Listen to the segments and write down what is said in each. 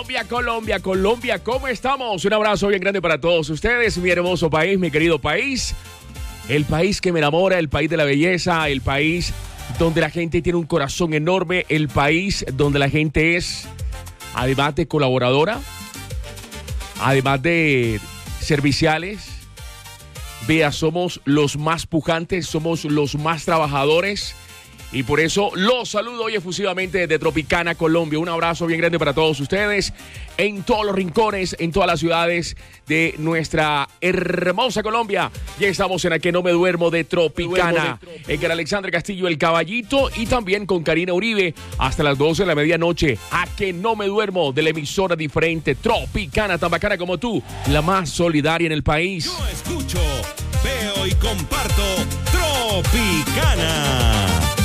Colombia, ¿cómo estamos? Un abrazo bien grande para todos ustedes, mi hermoso país, mi querido país. El país que me enamora, el país de la belleza, el país donde la gente tiene un corazón enorme, el país donde la gente es, además de colaboradora, además de serviciales, vea, somos los más pujantes, somos los más trabajadores. Y por eso los saludo hoy efusivamente desde Tropicana, Colombia. Un abrazo bien grande para todos ustedes en todos los rincones, en todas las ciudades de nuestra hermosa Colombia. Ya estamos en A Que No Me Duermo de Tropicana, en Alexandre Castillo, El Caballito, y también con Karina Uribe hasta las 12 de la medianoche. A Que No Me Duermo, de la emisora diferente Tropicana, tan bacana como tú, la más solidaria en el país. Yo escucho, veo y comparto Tropicana.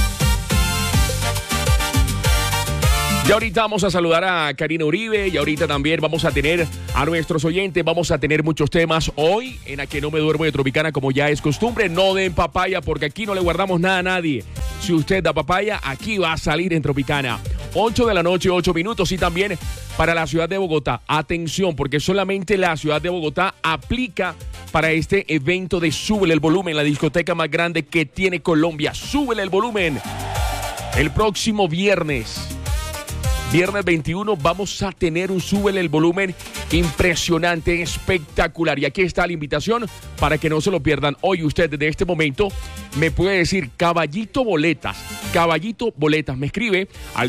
Y ahorita vamos a saludar a Karina Uribe y ahorita también vamos a tener a nuestros oyentes, vamos a tener muchos temas hoy en A Que No Me Duermo de Tropicana, como ya es costumbre. No den papaya porque aquí no le guardamos nada a nadie. Si usted da papaya, aquí va a salir en Tropicana. 8 de la noche, 8 minutos, y también para la ciudad de Bogotá. Atención, porque solamente la ciudad de Bogotá aplica para este evento de Súbele el Volumen, la discoteca más grande que tiene Colombia. Súbele el Volumen. El próximo viernes 21, vamos a tener un Súbele el Volumen impresionante, espectacular. Y aquí está la invitación para que no se lo pierdan. Hoy usted desde este momento me puede decir Caballito Boletas. Me escribe al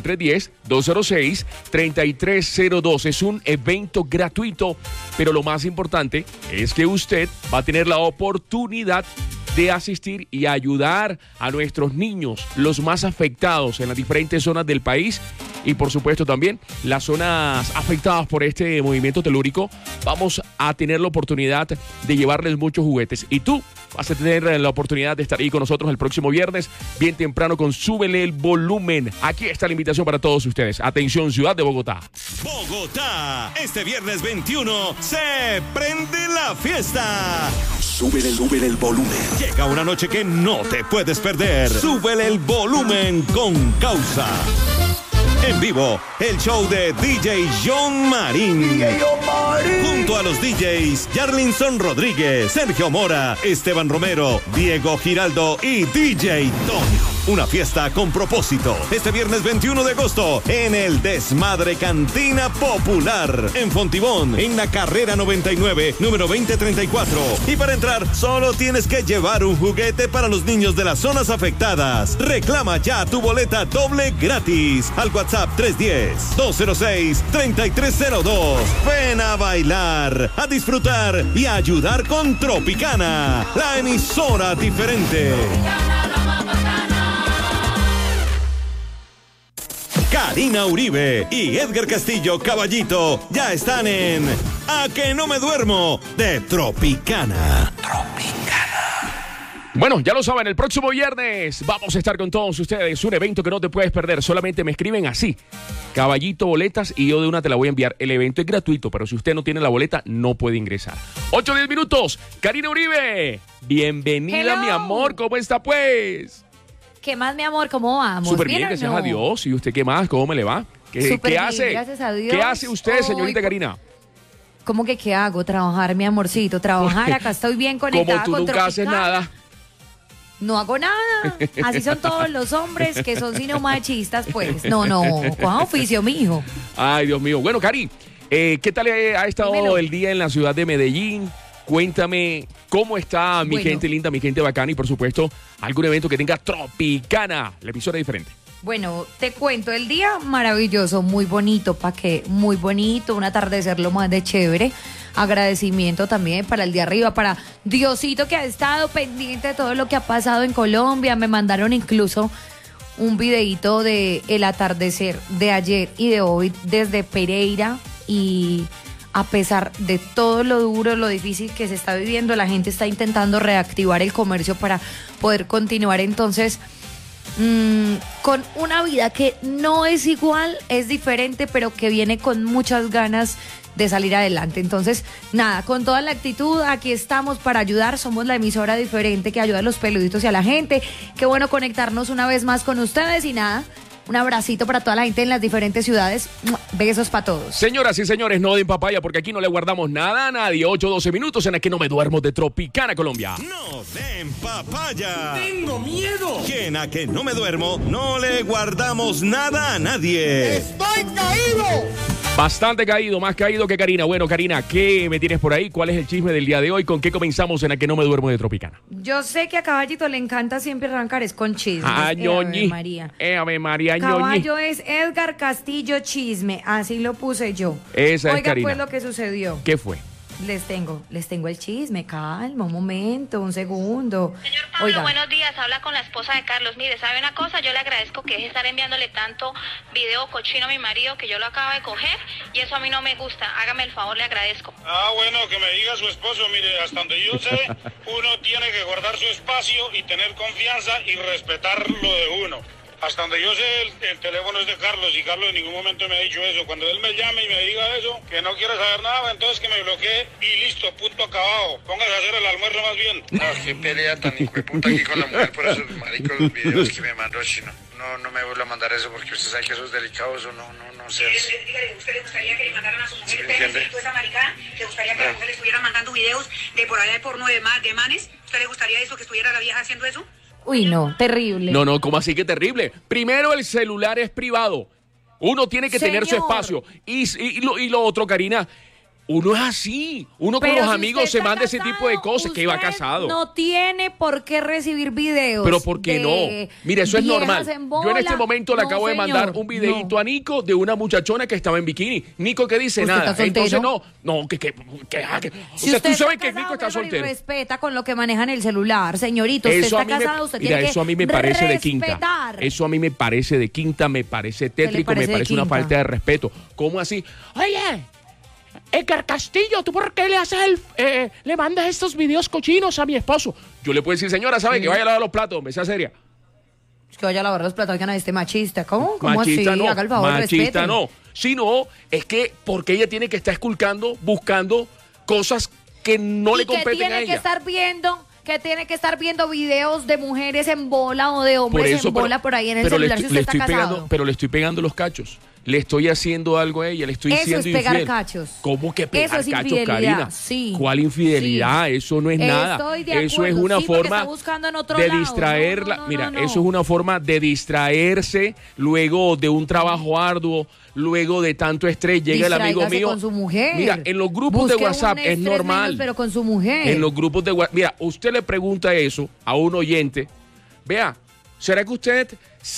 310-206-3302. Es un evento gratuito, pero lo más importante es que usted va a tener la oportunidad de asistir y ayudar a nuestros niños, los más afectados en las diferentes zonas del país y por supuesto también las zonas afectadas por este movimiento telúrico. Vamos a tener la oportunidad de llevarles muchos juguetes y tú vas a tener la oportunidad de estar ahí con nosotros el próximo viernes, bien temprano, con Súbele el Volumen. Aquí está la invitación para todos ustedes. Atención, ciudad de Bogotá. Bogotá, este viernes 21 se prende la fiesta. Súbele el volumen. Llega una noche que no te puedes perder. Súbele el volumen con Causa. En vivo, el show de DJ John Marín. Junto a los DJs Yarlinson Rodríguez, Sergio Mora, Esteban Romero, Diego Giraldo y DJ Tony. Una fiesta con propósito. Este viernes 21 de agosto en el Desmadre Cantina Popular. En Fontibón, en la carrera 99, número 2034. Y para entrar, solo tienes que llevar un juguete para los niños de las zonas afectadas. Reclama ya tu boleta doble gratis al WhatsApp 310-206-3302. Ven a bailar, a disfrutar y a ayudar con Tropicana, la emisora diferente. Karina Uribe y Edgar Castillo Caballito ya están en A Que No Me Duermo de Tropicana. Bueno, ya lo saben, el próximo viernes vamos a estar con todos ustedes. Un evento que no te puedes perder. Solamente me escriben así: Caballito Boletas, y yo de una te la voy a enviar. El evento es gratuito, pero si usted no tiene la boleta, no puede ingresar. 8-10 minutos. Karina Uribe, bienvenida. Hello. Mi amor. ¿Cómo está, pues? ¿Qué más, mi amor? ¿Cómo vamos? Súper bien, gracias a Dios. ¿Y usted qué más? ¿Cómo me le va? ¿Qué bien, hace? gracias a Dios. ¿Qué hace usted, señorita Karina? ¿Cómo que qué hago? Trabajar, mi amorcito, trabajar. Acá estoy bien conectada Como tú con nunca haces Tropicana. nada. No hago nada. Así son todos los hombres que son sino machistas, pues. No, coja oficio, mijo. Ay, Dios mío. Bueno, Cari, ¿qué tal ha estado Dímelo. el día en la ciudad de Medellín? Cuéntame cómo está mi gente linda, mi gente bacana, y por supuesto, algún evento que tenga Tropicana, la emisora diferente. Bueno, te cuento, el día maravilloso, muy bonito, ¿pa' qué? Muy bonito, un atardecer lo más de chévere. Agradecimiento también para el de arriba, para Diosito, que ha estado pendiente de todo lo que ha pasado en Colombia. Me mandaron incluso un videíto de el atardecer de ayer y de hoy desde Pereira, y a pesar de todo lo duro, lo difícil que se está viviendo, la gente está intentando reactivar el comercio para poder continuar entonces con una vida que no es igual, es diferente, pero que viene con muchas ganas de salir adelante. Entonces, nada, con toda la actitud, aquí estamos para ayudar. Somos la emisora diferente que ayuda a los peluditos y a la gente. Qué bueno conectarnos una vez más con ustedes, y nada, Un abracito para toda la gente en las diferentes ciudades. Besos para todos. Señoras y señores, no den papaya porque aquí no le guardamos nada a nadie. 8-12 minutos en el que no me duermo de Tropicana, Colombia. No den papaya. ¡Tengo miedo! Que en a que no me duermo, no le guardamos nada a nadie. ¡Estoy caído! Bastante caído, más caído que Karina. Bueno, Karina, ¿qué me tienes por ahí? ¿Cuál es el chisme del día de hoy? ¿Con qué comenzamos en a que no me duermo de Tropicana? Yo sé que a Caballito le encanta siempre arrancar es con chismes. Ñoñi. María. Ave María, Ñoñi. Caballo es Edgar Castillo Chisme, así lo puse yo. Esa es Oiga, Karina. pues lo que sucedió. ¿Qué fue? Les tengo el chisme, calma, un momento, un segundo. Señor Pablo, Oiga. buenos días. Habla con la esposa de Carlos. Mire, ¿sabe una cosa? Yo le agradezco que deje de estar enviándole tanto video cochino a mi marido que yo lo acabo de coger y eso a mí no me gusta. Hágame el favor, le agradezco. Ah, bueno, que me diga su esposo. Mire, hasta donde yo sé, uno tiene que guardar su espacio y tener confianza y respetar lo de uno. Hasta donde yo sé, el teléfono es de Carlos y Carlos en ningún momento me ha dicho eso. Cuando él me llame y me diga eso, que no quiere saber nada, entonces que me bloquee y listo, punto acabado. Póngase a hacer el almuerzo más bien. No, qué pelea tan hijueputa aquí con la mujer por esos maricos los videos que me mandó Chino. No me vuelva a mandar eso porque usted sabe que eso es delicado, eso no sé. Dígale, ¿usted le gustaría que le mandaran a su mujer ¿Sí me entiende? esa maricada? ¿Le gustaría que la mujer le estuviera mandando videos de por allá de porno de manes? ¿Usted le gustaría eso, que estuviera la vieja haciendo eso? Uy, no, terrible. No, ¿cómo así que terrible? Primero, el celular es privado. Uno tiene que tener su Señor. espacio. Y lo otro, Karina, uno es así. Uno con Pero los si amigos usted se está manda ese tipo de casado, cosas. Que iba usted casado. No tiene por qué recibir videos. Pero ¿por qué de no? Mira, eso es viejas normal. en Yo en este bola. momento le No, acabo de señor, mandar un videíto no. a Nico de una muchachona que estaba en bikini. Nico, ¿qué dice? ¿Usted Nada. está soltero? Entonces no, que o Si sea, usted tú sabes está que Nico casado, está Gregory, soltero. respeta con lo que maneja en el celular, señorito. Usted Eso está a mí me, casado, usted mira, tiene que eso a mí me parece de quinta. respetar. Eso a mí me parece de quinta, me parece tétrico, parece me de parece una quinta? falta de respeto. ¿Cómo así? Oye, Edgar Castillo, ¿tú por qué le mandas estos videos cochinos a mi esposo? Yo le puedo decir, señora, ¿sabe? Que vaya a lavar los platos, me sea seria. Es que vaya a lavar los platos, oigan a este machista. ¿Cómo Machista así? no, Haga el favor, machista respete. no. Sino, es que porque ella tiene que estar esculcando, buscando cosas que no le Y que competen tiene a que ella. estar viendo videos de mujeres en bola o de hombres en bola por ahí en el pero celular si usted está casado. Pero le estoy pegando los cachos. Le estoy haciendo algo a ella, le estoy Eso siendo es pegar infiel. cachos. ¿Cómo que pegar Eso es cachos, infidelidad, Karina? sí. ¿Cuál infidelidad? Sí. Eso no es nada. Estoy de Eso es acuerdo, una sí, porque forma está buscando en otro de lado. distraerla. No. Mira, eso es una forma de distraerse luego de un trabajo arduo, luego de tanto estrés. Llega el amigo Distráigase mío. con su mujer. Mira, en los grupos de Busque un WhatsApp es estrés normal. menos, pero con su mujer. En los grupos de WhatsApp. Mira, usted le pregunta eso a un oyente. Vea, ¿será que usted,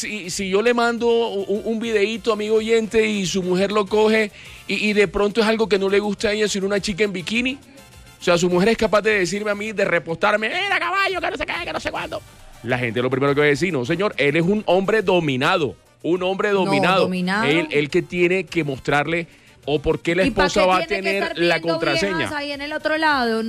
si yo le mando un videíto a mi oyente y su mujer lo coge y de pronto es algo que no le gusta a ella, sino una chica en bikini? O sea, su mujer es capaz de decirme a mí, de repostarme, mira caballo, que no sé qué, que no sé cuándo. La gente lo primero que va a decir, no señor, él es un hombre dominado. Un hombre dominado. dominado. Él que tiene que mostrarle o por qué la ¿Y pa' esposa qué va a tiene que tener estar la viendo contraseña. viejas ahí en el otro lado?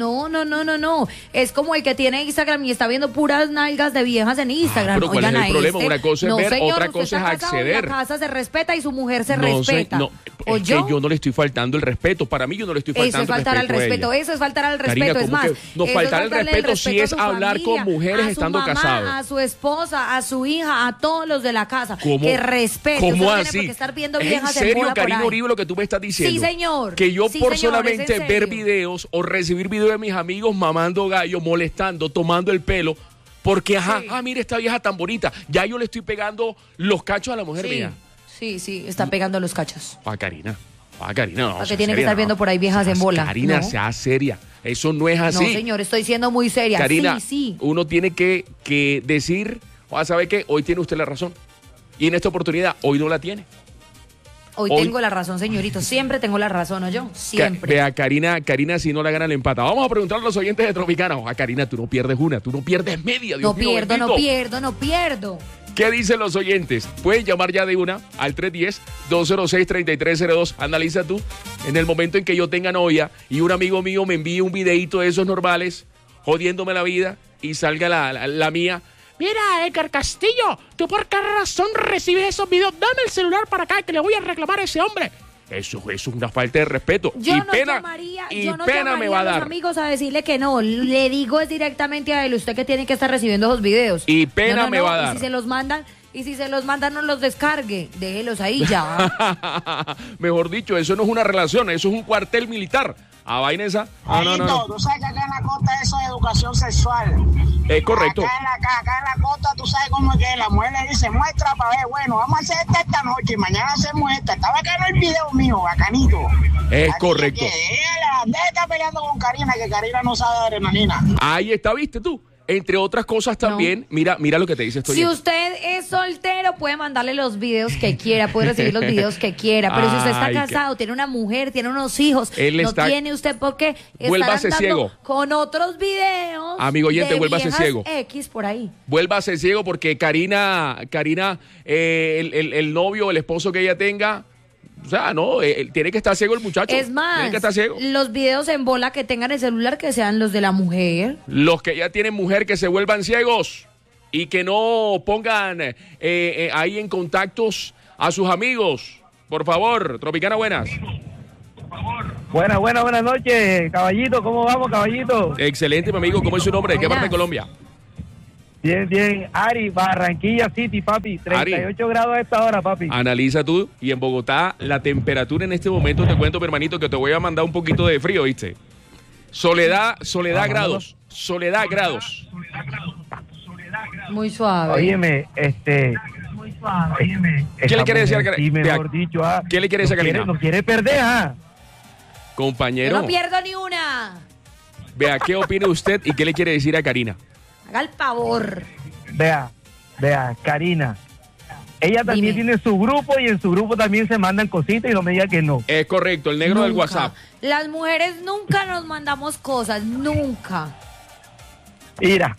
No. Es como el que tiene Instagram y está viendo puras nalgas de viejas en Instagram. pero ¿cuál Oigan es el a problema? este. Una cosa es No, ver, señor, otra usted cosa está es casado y acceder. La casa se respeta y su mujer se No sé, respeta. no, ¿O es que yo no le estoy faltando el respeto. Para mí yo no le estoy Eso faltando es faltar al el respeto respeto, a ella. eso es faltar al Karina, respeto. Es ¿cómo más, que no eso faltar es el faltarle respeto si a es su hablar con familia, mujeres a su estando mamá, casados? a su esposa, a su hija, a todos los de la casa. ¿Cómo? Que respete. ¿Cómo Usted no tiene así? por qué estar viendo ¿Es en viejas en serio, bola por Karina ahí. Uribe, lo que tú me estás diciendo? Sí, señor. Que yo Sí, por señor, solamente es en ver serio. videos o recibir videos de mis amigos mamando gallo, molestando, tomando el pelo, porque, mira esta vieja tan bonita, ya yo le estoy pegando los cachos a la mujer mía. Sí, está pegando los cachos. Karina, no. ¿Para qué sea tiene que seria, estar viendo por ahí viejas en bola? Karina, No. sea seria. Eso no es así. No, señor, estoy siendo muy seria. Karina, Sí. uno tiene que decir, ¿sabe qué? Hoy tiene usted la razón. Y en esta oportunidad, hoy no la tiene. Hoy tengo la razón, señorito. Siempre tengo la razón, ¿o yo? Siempre. Vea, Karina, si no la gana, le empata. Vamos a preguntarle a los oyentes de Tropicana. A Karina, tú no pierdes una, tú no pierdes media. Dios No mío, pierdo, bendito. no pierdo. ¿Qué dicen los oyentes? Pueden llamar ya de una al 310-206-3302. Analiza tú. En el momento en que yo tenga novia y un amigo mío me envíe un videíto de esos normales, jodiéndome la vida, y salga la mía. Mira, Edgar Castillo, ¿tú por qué razón recibes esos videos? Dame el celular para acá que le voy a reclamar a ese hombre. Eso es una falta de respeto. Yo y no pena, llamaría, y yo no pena llamaría me va a a los dar. amigos a decirle que no. Le digo es directamente a él, usted que tiene que estar recibiendo esos videos. Y pena No, me va a dar. Y si se los mandan, Y si se los manda, no los descargue. Déjelos ahí ya. Mejor dicho, eso no es una relación, eso es un cuartel militar. ¿A vaina esa? No. Tú sabes que acá en la costa eso es educación sexual. Es correcto. Acá en la costa tú sabes cómo es que la mujer le dice, muestra para ver, bueno, vamos a hacer esta noche y mañana hacemos esta. Está bacano el video mío, bacanito. Es correcto. Deja de estar peleando con Karina, que Karina no sabe de adrenalina. Ahí está, ¿viste tú? Entre otras cosas también, mira lo que te dice esto. Si usted es soltero, puede mandarle los videos que quiera, puede recibir los videos que quiera. Pero si usted está casado, tiene una mujer, tiene unos hijos, tiene usted por qué vuélvase ciego con otros videos. Amigo oyente, vuélvase ciego. X por ahí. Vuélvase ciego porque Karina, el novio, el esposo que ella tenga, o sea, no, tiene que estar ciego el muchacho. Es más, tiene que estar ciego. Los videos en bola que tengan el celular que sean los de la mujer. Los que ya tienen mujer que se vuelvan ciegos y que no pongan ahí en contactos a sus amigos. Por favor, Tropicana, buenas. Buenas noches, caballito. ¿Cómo vamos, caballito? Excelente, mi amigo. ¿Cómo es su nombre? ¿De qué parte de Colombia? Bien. Ari, Barranquilla City, papi. 38 grados a esta hora, papi. Analiza tú. Y en Bogotá, la temperatura en este momento, te cuento, mi hermanito, que te voy a mandar un poquito de frío, ¿viste? Soledad grados. Soledad grados. Muy suave. Óyeme, muy suave. ¿Qué le quiere decir a Karina? Sí, mejor dicho, ¿Qué le quiere decir a Karina? No quiere perder, Compañero. Yo no pierdo ni una. Vea, ¿qué opina usted y qué le quiere decir a Karina? Haga el favor. Vea, Karina. Ella también tiene su grupo y en su grupo también se mandan cositas y no me diga que no. Es correcto, el negro del WhatsApp. Las mujeres nunca nos mandamos cosas, nunca. Mira.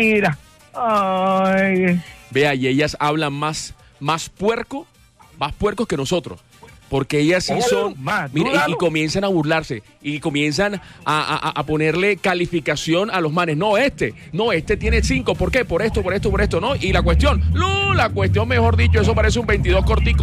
Ay. Vea, y ellas hablan más puercos que nosotros. Porque ellas sí son, mira, y comienzan a burlarse, y comienzan a ponerle calificación a los manes. No, este tiene 5, ¿por qué? Por esto, ¿no? Y la cuestión, mejor dicho, eso parece un 22 cortico.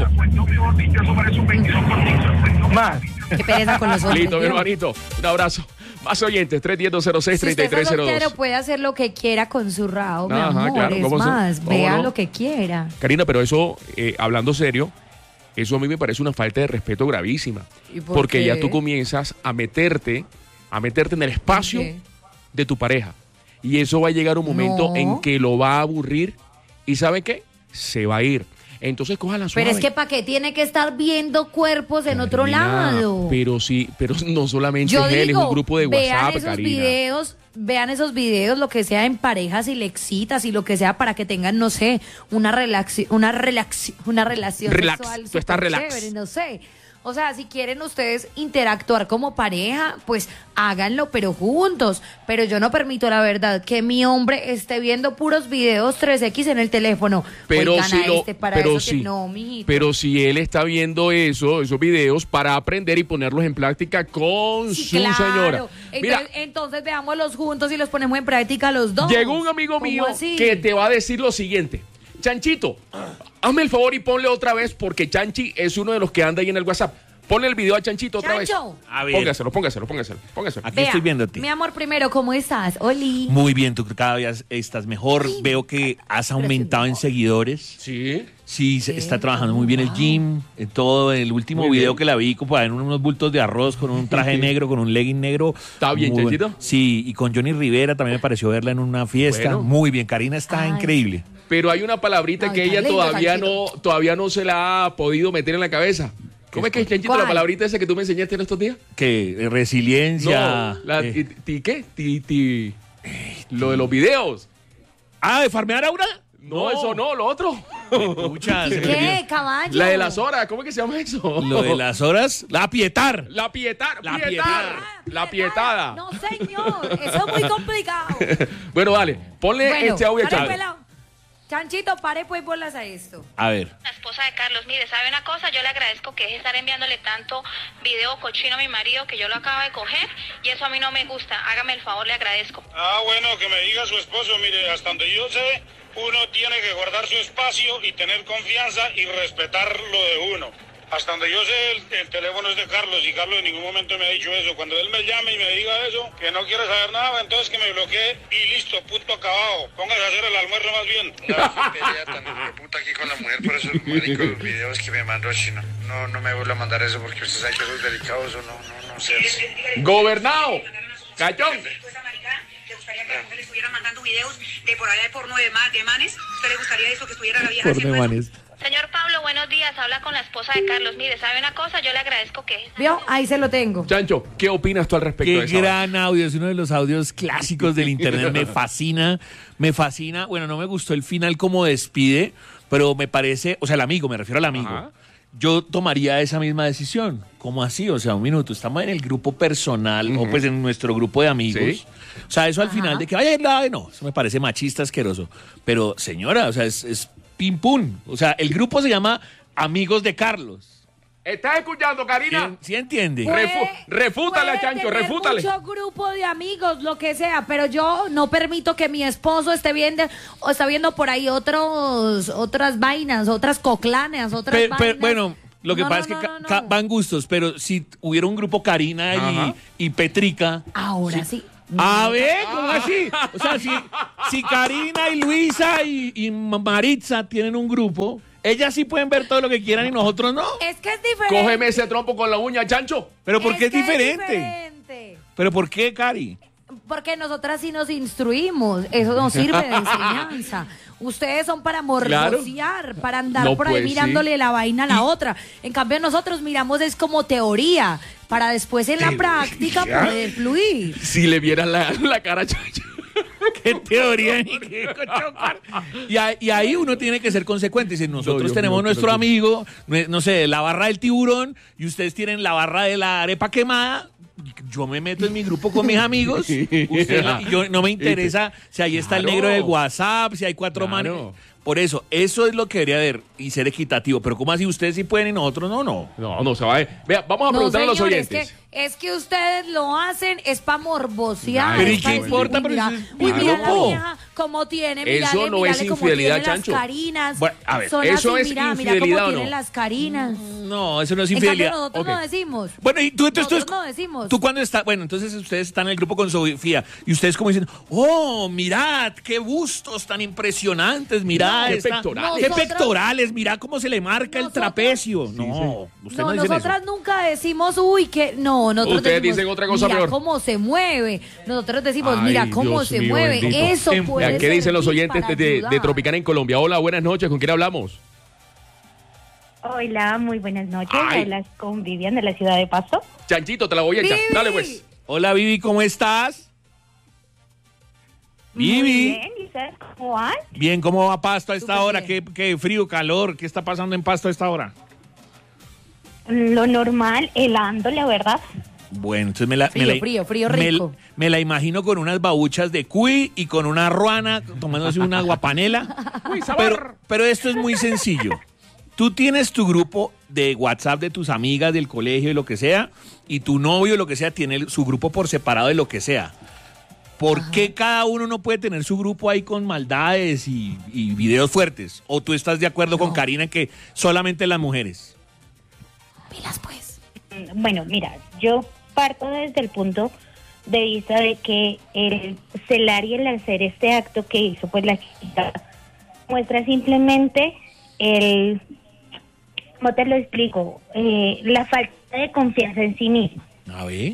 Más. Qué pereza con los hombres. Listo, mi hermanito, un abrazo. Más oyentes, 310-206-3302. Si usted es soltero, puede hacer lo que quiera con su rabo, mi amor, claro, es más, vea lo que quiera. Karina, pero eso, hablando serio, eso a mí me parece una falta de respeto gravísima. ¿Y por porque qué? ya tú comienzas a meterte en el espacio de tu pareja. Y eso va a llegar un momento en que lo va a aburrir. ¿Y sabe qué? Se va a ir. Entonces coja la suave. Pero es que ¿para qué tiene que estar viendo cuerpos en otro lado? Pero sí, pero no solamente es él, es un grupo de WhatsApp, Karina. Vean esos videos, lo que sea en parejas y le excitas y lo que sea para que tengan, no sé, una relación sexual. Tú estás relax. Chévere, no sé. O sea, si quieren ustedes interactuar como pareja, pues háganlo, pero juntos. Pero yo no permito, la verdad, que mi hombre esté viendo puros videos 3X en el teléfono. Pero si él está viendo esos videos para aprender y ponerlos en práctica con su señora. Entonces veámoslos juntos y los ponemos en práctica los dos. Llegó un amigo mío que te va a decir lo siguiente. Chanchito, hazme el favor y ponle otra vez, porque Chanchi es uno de los que anda ahí en el WhatsApp. Ponle el video a Chanchito otra vez. A ver. Póngaselo. Aquí estoy viéndote. Mi amor, primero, ¿cómo estás? Oli. Muy bien, tú cada día estás mejor. Veo que has aumentado en seguidores. Sí. Sí, está trabajando muy bien el gym. En todo el último video que la vi, como en unos bultos de arroz, con un traje negro, con un legging negro. ¿Está bien, Chanchito? Sí, y con Johnny Rivera también me pareció verla en una fiesta. Bueno. Muy bien, Karina está increíble. Pero hay una palabrita que ella todavía no se la ha podido meter en la cabeza. ¿Cómo es que es, Chanchito, la palabrita esa que tú me enseñaste en estos días? ¿Qué? Resiliencia. No, ¿qué? Lo de los videos. ¿De farmear a una? No, eso no, lo otro. ¿Qué, caballo? La de las horas, ¿cómo es que se llama eso? Lo de las horas, la pietar. La pietada. No, señor, eso es muy complicado. Bueno, dale, ponle este audio a Chanchito, pare pues bolas a esto. A ver. La esposa de Carlos, mire, ¿sabe una cosa? Yo le agradezco que deje de estar enviándole tanto video cochino a mi marido, que yo lo acabo de coger, y eso a mí no me gusta. Hágame el favor, le agradezco. Bueno, que me diga su esposo, mire, hasta donde yo sé, uno tiene que guardar su espacio y tener confianza y respetar lo de uno. Hasta donde yo sé, el teléfono es de Carlos y Carlos en ningún momento me ha dicho eso. Cuando él me llame y me diga eso, que no quiere saber nada, entonces que me bloquee y listo, punto acabado. Póngase a hacer el almuerzo más bien. Una pelea tan puta aquí con la mujer por esos maricos videos que me mandó Chino. No me vuelva a mandar eso porque usted sabe que eso es delicado, eso no sé. Gobernado. Cachón. ¿Le gustaría que la mujer le estuviera mandando videos de por allá de porno de manes? ¿Usted le gustaría eso que estuviera la vieja haciendo eso? Señor Pablo, buenos días. Habla con la esposa de Carlos. Mire, ¿sabe una cosa? Yo le agradezco que... ¿Vio? Ahí se lo tengo. Chancho, ¿qué opinas tú al respecto de Qué eso? gran audio, es uno de los audios clásicos del internet, me fascina. Bueno, no me gustó el final como despide, pero me parece, o sea, el amigo, me refiero al amigo. Ajá. Yo tomaría esa misma decisión. ¿Cómo así? O sea, un minuto, estamos en el grupo personal, o pues en nuestro grupo de amigos. Sí. O sea, eso al final de que vaya, no, eso me parece machista, asqueroso. Pero, señora, o sea, es pim pum. O sea, el grupo se llama Amigos de Carlos. ¿Estás escuchando, Karina? ¿Sí entiende? Refútale a Chancho, tener refútale. mucho grupo de amigos, lo que sea, pero yo no permito que mi esposo esté viendo o está viendo por ahí otras vainas, otras coclanes, otras vainas. Bueno, lo que pasa es que van gustos, pero si hubiera un grupo Karina y Petrica. Ahora sí. A ver, ¿cómo así? O sea, si Karina y Luisa y Maritza tienen un grupo, ellas sí pueden ver todo lo que quieran y nosotros no. Es que es diferente. Cógeme ese trompo con la uña, Chancho. ¿Pero por qué es que diferente? ¿Pero por qué, Cari? Porque nosotras sí nos instruimos. Eso nos sirve de enseñanza. Ustedes son para morbosear, para andar No, por ahí pues, mirándole la vaina a la otra. En cambio, nosotros miramos es como teoría, para después en la práctica poder fluir. Si le vieras la cara a Chancho. ¿Qué teoría? Ni qué cochocar. Y ahí uno tiene que ser consecuente. Si nosotros Dios tenemos mío, nuestro amigo, no sé, la barra del tiburón, y ustedes tienen la barra de la arepa quemada, yo me meto en mi grupo con mis amigos. Yo no me interesa si ahí está el negro del WhatsApp, si hay cuatro manes. Por eso es lo que debería haber y ser equitativo. Pero ¿cómo así ustedes sí pueden y nosotros no? No se va a... Vea, vamos a preguntar a los oyentes. Es que ustedes lo hacen, es para morbosear. Pero ¿y es pa' qué decir, importa? uy, mira, Pero mira la grupo. vieja cómo tiene, Eso mírale, no es mírale cómo infidelidad, tiene Chancho. las carinas. Bueno, a ver, son ¿eso así, es mira infidelidad cómo o no? tienen las carinas. No, eso no es En cambio, infidelidad. nosotros no decimos. Bueno, y Nosotros no decimos. Tú cuando estás, bueno, entonces ustedes están en el grupo con Sofía y ustedes como dicen, oh, mirad, qué bustos tan impresionantes, mirad. Qué pectorales. Qué pectorales, mirad cómo se le marca el trapecio. No, ustedes no dicen nosotras eso. nunca decimos, uy, que no, nosotros Ustedes decimos, dicen otra cosa mira peor. cómo se mueve. Nosotros decimos, Ay, mira cómo Dios se mío, mueve. bendito. Eso puede Vea, ¿qué dicen los servir oyentes para de ayudar. Tropicana en Colombia? Hola, buenas noches, ¿con quién hablamos? Hola, muy buenas noches. Ay. Hablas con Vivian de la ciudad de Pasto. Chanchito, te la voy a echar. Vivi. Dale, pues. Hola, Vivi, ¿cómo estás? Muy Vivi. bien, ¿y ustedes cómo van? Bien, ¿cómo va Pasto a esta Súper hora? bien. ¿Qué frío, calor? ¿Qué está pasando en Pasto a esta hora? Lo normal, helando, la verdad. Bueno, entonces me la Frío rico. me la imagino con unas babuchas de cuy y con una ruana tomándose una guapanela. pero esto es muy sencillo. Tú tienes tu grupo de WhatsApp de tus amigas del colegio y lo que sea, y tu novio, lo que sea, tiene su grupo por separado de lo que sea. ¿Por qué cada uno no puede tener su grupo ahí con maldades y videos fuertes? ¿O tú estás de acuerdo con Karina en que solamente las mujeres? Pilas, pues. Bueno, mira, yo parto desde el punto de vista de que el celar y el hacer este acto que hizo pues la chica muestra simplemente ¿cómo te lo explico? La falta de confianza en sí misma. A ver.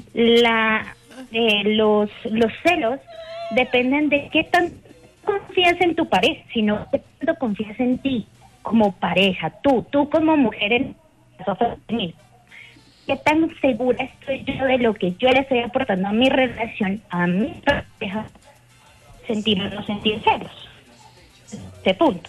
Los celos dependen de qué tanto confías en tu pareja, sino qué tanto confías en ti como pareja, tú como mujer en caso femenino. ¿Qué tan segura estoy yo de lo que yo le estoy aportando a mi relación, a mi pareja, sentir o no sentir celos? Este punto.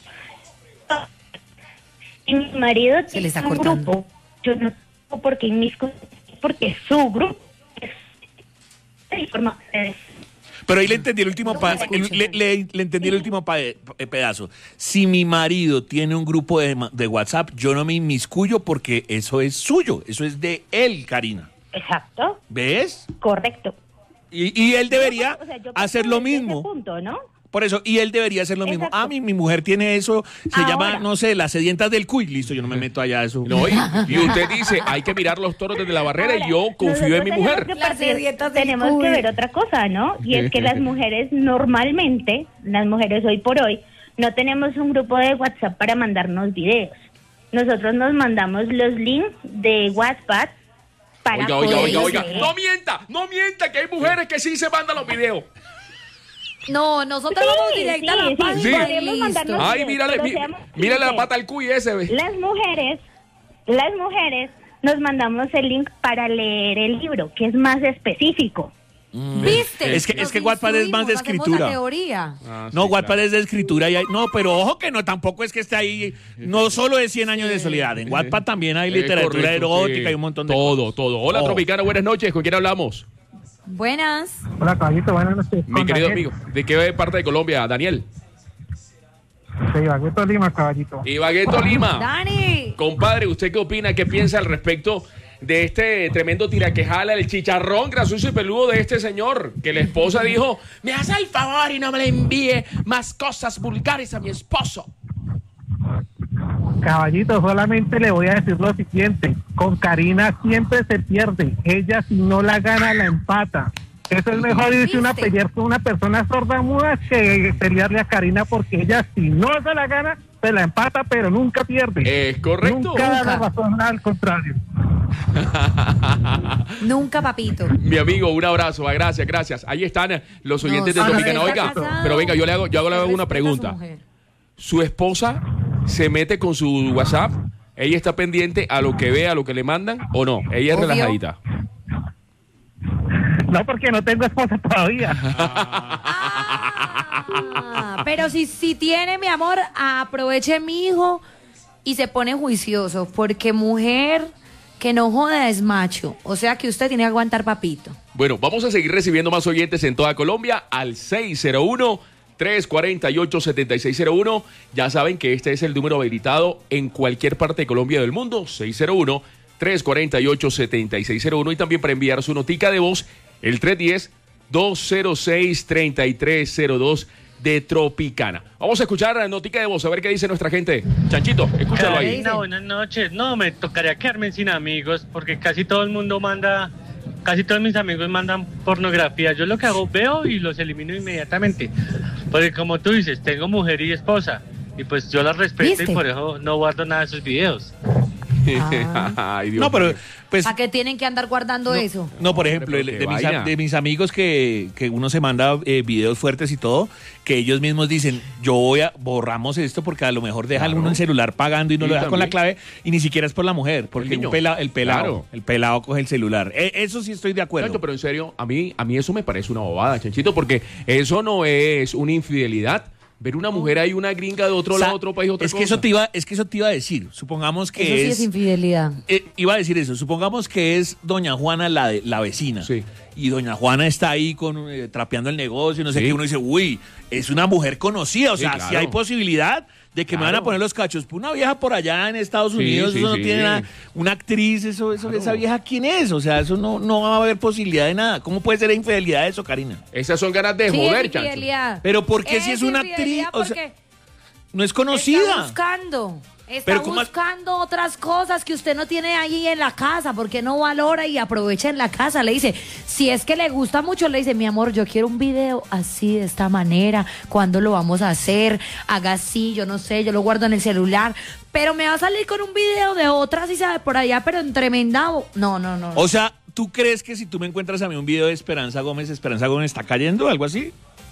Si mi marido Se le está tiene un cortando. grupo, yo no tengo por qué inmiscuirme, porque su grupo es de forma Pero ahí le entendí el último le entendí el último pedazo. Si mi marido tiene un grupo de WhatsApp, yo no me inmiscuyo porque eso es suyo, eso es de él, Karina. Exacto. ¿Ves? Correcto. Y él debería O sea, yo hacer parto lo desde ese mismo. punto, ¿no? Por eso, y él debería hacer lo mismo. Mi mujer tiene eso, se llama, no sé, las sedientas del cuy. Listo, yo no me meto allá a eso. No, y usted dice, hay que mirar los toros desde la barrera y yo confío en mi mujer. Tenemos que ver otra cosa, ¿no? Y es que las mujeres normalmente, las mujeres hoy por hoy, no tenemos un grupo de WhatsApp para mandarnos videos. Nosotros nos mandamos los links de WhatsApp para Oiga. No mienta, que hay mujeres que sí se mandan los videos. No, nosotros vamos directa a la página y listo. Ay, mírale la pata al cuy ese. Las mujeres nos mandamos el link para leer el libro, que es más específico. ¿Viste? Es que Wattpad es más de escritura. No, Wattpad es de escritura. No, pero ojo que no, tampoco es que esté ahí. No solo es 100 años de soledad. En Wattpad también hay literatura erótica y un montón de cosas. Todo. Hola, Tropicana, buenas noches. ¿Con quién hablamos? Buenas. Hola, caballito, buenas noches. Mi querido amigo, ¿de qué parte de Colombia, Daniel? De Ibagué, Tolima, caballito. Ibagué, Tolima. Dani. Compadre, ¿usted qué opina? ¿Qué piensa al respecto de este tremendo tiraquejala, el chicharrón gracioso y peludo de este señor? Que la esposa dijo, me hace el favor y no me le envíe más cosas vulgares a mi esposo. Caballito, solamente le voy a decir lo siguiente. Con Karina siempre se pierde. Ella, si no la gana, la empata. Eso es mejor irse a pelear con una persona sorda muda que pelearle a Karina, porque ella, si no se la gana, se la empata, pero nunca pierde. Es correcto. Nunca da la razón, al contrario. Nunca, papito. Mi amigo, un abrazo, gracias. Ahí están los oyentes de Tropicana. Oiga, pero venga, yo le hago una pregunta. ¿Su esposa se mete con su WhatsApp? ¿Ella está pendiente a lo que ve, a lo que le mandan o no? Ella es relajadita. No, porque no tengo esposa todavía. Pero si tiene, mi amor, aproveche mi hijo y se pone juicioso, porque mujer que no joda es macho. O sea que usted tiene que aguantar, papito. Bueno, vamos a seguir recibiendo más oyentes en toda Colombia al 601-348-7601. Ya saben que este es el número habilitado en cualquier parte de Colombia del mundo, 601-348-7601. Y también para enviar su notica de voz, el 310-206-3302 de Tropicana. Vamos a escuchar la notica de voz, a ver qué dice nuestra gente. Chanchito, escúchalo ahí. Karina, buenas noches. No, me tocaría quedarme sin amigos, porque casi todo el mundo casi todos mis amigos mandan pornografía. Yo lo que hago, veo y los elimino inmediatamente. Porque como tú dices, tengo mujer y esposa, y pues yo las respeto. ¿Viste? Y por eso no guardo nada de esos videos. Ay, Dios no, pero pues, ¿a qué tienen que andar guardando eso? No, por ejemplo, de mis amigos que uno se manda videos fuertes y todo, que ellos mismos dicen, borramos esto porque a lo mejor deja uno el celular pagando y no lo deja con la clave, y ni siquiera es por la mujer, porque el pelado coge el celular. Eso sí estoy de acuerdo. Chancho, pero en serio, a mí eso me parece una bobada, Chanchito, porque eso no es una infidelidad. Ver una mujer ahí, una gringa de otro lado, otro país, otra cosa. Eso te iba a decir. Supongamos que eso sí es infidelidad. Iba a decir eso. Supongamos que es doña Juana la vecina. Sí. Y doña Juana está ahí trapeando el negocio, no sé qué. Uno dice, uy, es una mujer conocida. O sea, si hay posibilidad de que me van a poner los cachos. Una vieja por allá en Estados Unidos, eso no tiene nada. Una actriz, esa vieja, ¿quién es? O sea, eso no va a haber posibilidad de nada. ¿Cómo puede ser infidelidad eso, Karina? Esas son ganas de joder, Chancho. Pero ¿por qué si es una actriz? O sea, no es conocida. Está buscando otras cosas que usted no tiene ahí en la casa, porque no valora y aprovecha en la casa. Le dice, si es que le gusta mucho, le dice, mi amor, yo quiero un video así, de esta manera, ¿cuándo lo vamos a hacer? Haga así, yo no sé, yo lo guardo en el celular, pero me va a salir con un video de otra, si sabe, por allá, pero en tremenda... No. O sea, ¿tú crees que si tú me encuentras a mí un video de Esperanza Gómez está cayendo, algo así?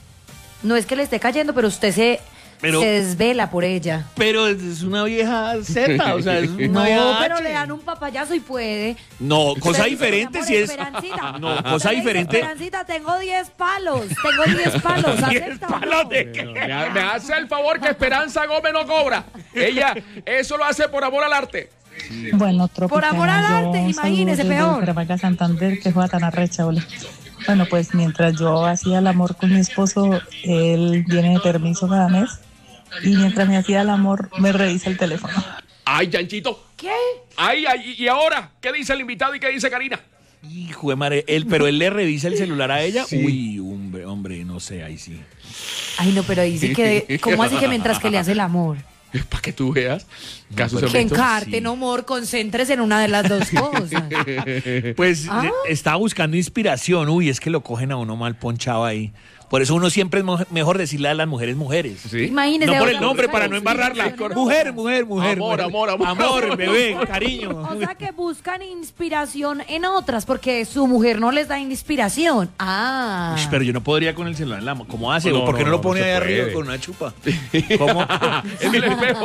No es que le esté cayendo, pero usted se desvela por ella. Pero es una vieja zeta, o sea, es una no, vieja pero H. le dan un papayazo y puede. No, cosa diferente si es... Esperancita. No, cosa diferente... Esperancita, tengo 10 palos. Tengo 10 palos. ¿10 palos de qué? Me hace el favor que Esperanza Gómez no cobra. Ella eso lo hace por amor al arte. Bueno, Tropicana, por amor al arte, imagínese, peor. Bucaramanga, Santander, que juega tan arrecha, ole. Bueno, pues mientras yo hacía el amor con mi esposo, él viene de permiso cada mes. Y mientras me hacía el amor, me revisa el teléfono. Ay, Chanchito. ¿Qué? Ay, ¿y ahora? ¿Qué dice el invitado y qué dice Karina? Hijo de madre, pero él le revisa el celular a ella. Sí. Uy, hombre. hombre, no sé, ahí sí. Ay, no, pero ahí sí que... ¿Cómo así que mientras que le hace el amor? Para que tú veas casos Que herméticos. encarten, amor, concéntrese en una de las dos cosas. Pues estaba buscando inspiración. Uy, es que lo cogen a uno mal ponchado ahí. Por eso uno siempre es mejor decirle a las mujeres, mujeres. ¿Sí? Imagínese. No por el otra nombre, cosa, para no embarrarla. Mujer, mujer, mujer. Amor, mujer. amor, amor. Amor, bebé, cariño. O sea que buscan inspiración en otras porque su mujer no les da inspiración. Ah. Uy, pero yo no podría con el celular en la mano. ¿Cómo hace? No, ¿Por qué no, no, lo pone no se ahí arriba puede. con una chupa? ¿Cómo? En el espejo.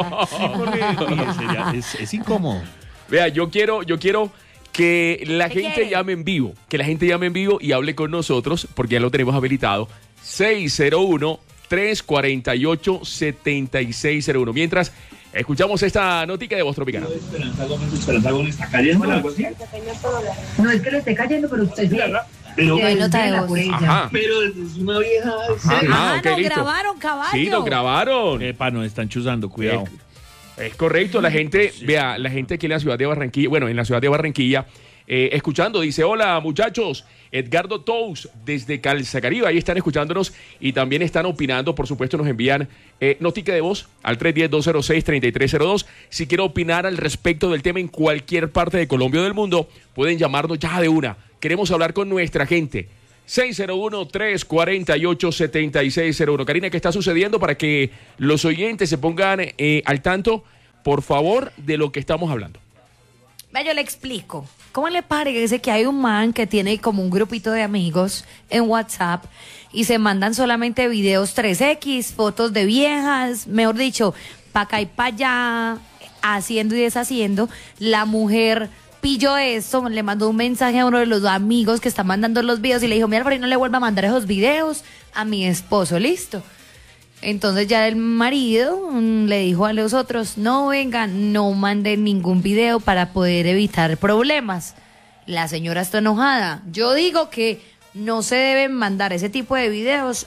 Uy, es incómodo. Vea, yo quiero que la ¿Qué gente quiere? llame en vivo. Que la gente llame en vivo y hable con nosotros, porque ya lo tenemos habilitado. 601-348-7601. Mientras escuchamos esta notica de Voz Tropicana. No es que le esté cayendo, pero usted sí. Pero hay nota de voz. Ajá. Pero es una vieja. Ah, ok, no, listo. grabaron, caballo. Sí, lo grabaron. Epa, nos están chuzando, cuidado. Es correcto, la gente, vea, la gente aquí en la ciudad de Barranquilla, bueno, en la ciudad de Barranquilla, escuchando, dice, hola muchachos, Edgardo Tous desde Calzacaribe, ahí están escuchándonos y también están opinando, por supuesto nos envían notica de voz al 310-206-3302, si quiere opinar al respecto del tema en cualquier parte de Colombia o del mundo, pueden llamarnos ya de una, queremos hablar con nuestra gente. 601-348-7601. Karina, ¿qué está sucediendo para que los oyentes se pongan al tanto, por favor, de lo que estamos hablando? Vea, yo le explico. ¿Cómo le parece que hay un man que tiene como un grupito de amigos en WhatsApp y se mandan solamente videos 3X, fotos de viejas, mejor dicho, pa' acá y pa' allá, haciendo y deshaciendo? La mujer pilló esto, le mandó un mensaje a uno de los amigos que está mandando los videos y le dijo, mira, por ahí no le vuelva a mandar esos videos a mi esposo, listo. Entonces ya el marido le dijo a los otros, no vengan, no manden ningún video para poder evitar problemas. La señora está enojada. Yo digo que no se deben mandar ese tipo de videos